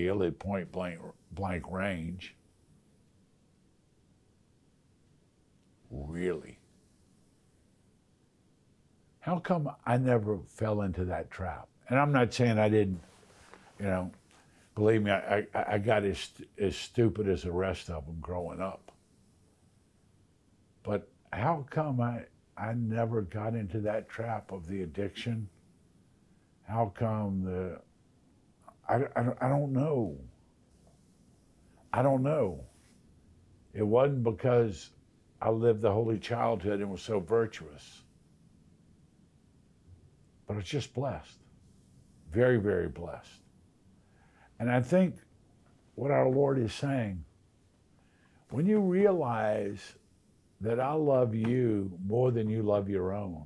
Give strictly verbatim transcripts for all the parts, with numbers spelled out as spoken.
deal at point blank, blank range. Really? How come I never fell into that trap? And I'm not saying I didn't, you know, believe me, I, I, I got as, as stupid as the rest of them growing up. But how come I, I never got into that trap of the addiction? How come the, I, I, I don't know. I don't know. It wasn't because I lived the holy childhood and was so virtuous. But I was just blessed. Very, very blessed. And I think what our Lord is saying, when you realize that I love you more than you love your own,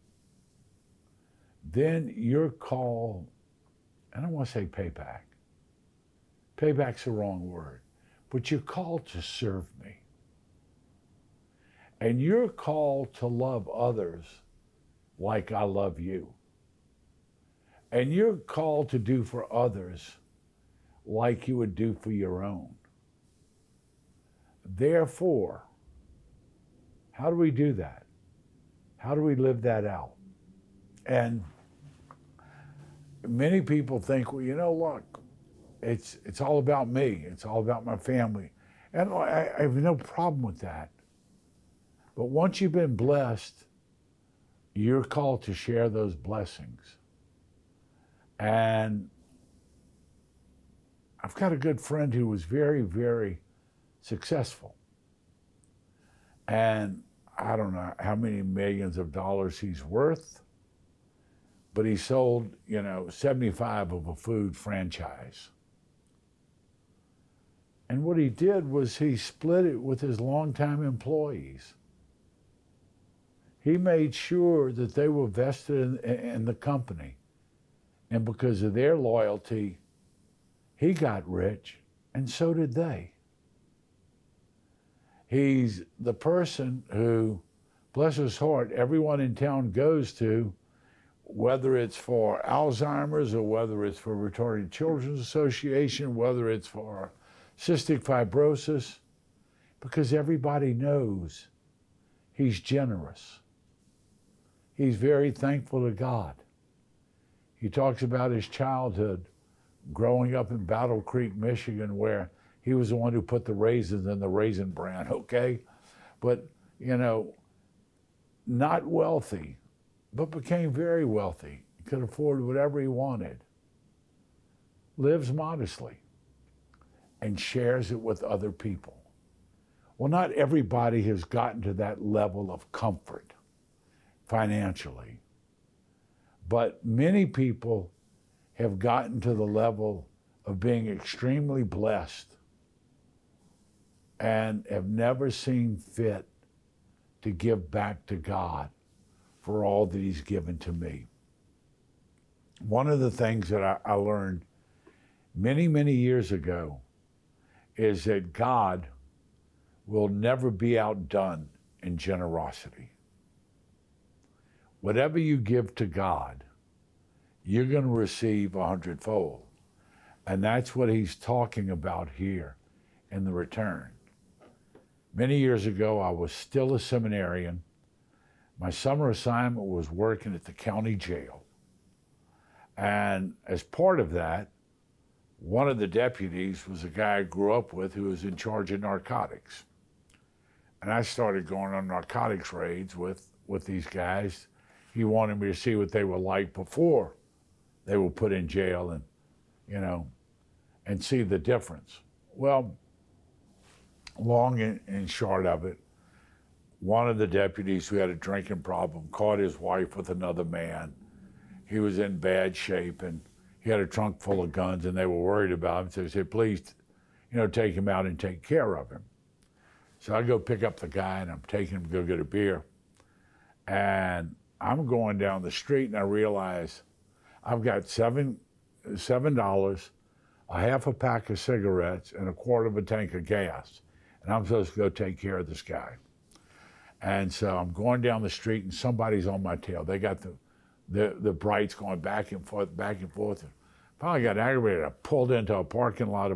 then your call, I don't want to say payback. Payback's the wrong word. But you're called to serve me. And you're called to love others like I love you. And you're called to do for others like you would do for your own. Therefore, how do we do that? How do we live that out? And many people think, well, you know, look, it's, it's all about me. It's all about my family. And I, I have no problem with that. But once you've been blessed, you're called to share those blessings. And I've got a good friend who was very, very successful. And I don't know how many millions of dollars he's worth, but he sold, you know, seventy-five of a food franchise. And what he did was he split it with his longtime employees. He made sure that they were vested in, in the company. And because of their loyalty, he got rich, and so did they. He's the person who, bless his heart, everyone in town goes to, whether it's for Alzheimer's or whether it's for Retarded Children's Association, whether it's for cystic fibrosis, because everybody knows he's generous. He's very thankful to God. He talks about his childhood growing up in Battle Creek, Michigan, where he was the one who put the raisins in the Raisin Bran, okay? But, you know, not wealthy, but became very wealthy. He could afford whatever he wanted. Lives modestly and shares it with other people. Well, not everybody has gotten to that level of comfort financially, but many people have gotten to the level of being extremely blessed and have never seen fit to give back to God for all that he's given to me. One of the things that I, I learned many, many years ago is that God will never be outdone in generosity. Whatever you give to God, you're going to receive a hundredfold. And that's what he's talking about here in the return. Many years ago, I was still a seminarian. My summer assignment was working at the county jail. And as part of that, one of the deputies was a guy I grew up with who was in charge of narcotics. And I started going on narcotics raids with, with these guys. He wanted me to see what they were like before they were put in jail and, you know, and see the difference. Well, long and short of it, one of the deputies who had a drinking problem caught his wife with another man. He was in bad shape and he had a trunk full of guns and they were worried about him. So they said, please, you know, take him out and take care of him. So I go pick up the guy and I'm taking him to go get a beer. And I'm going down the street and I realize I've got seven, seven dollars, a half a pack of cigarettes, and a quarter of a tank of gas. And I'm supposed to go take care of this guy. And so I'm going down the street and somebody's on my tail. They got the, the, the brights going back and forth, back and forth. Finally got aggravated. I pulled into a parking lot